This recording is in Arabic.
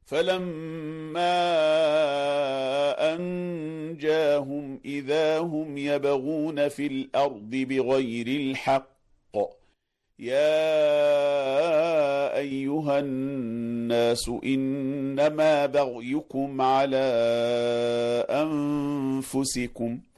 فلما أنجاهم إذا هم يبغون في الأرض بغير الحق. يا أيها الناس إنما بغيكم على أنفسكم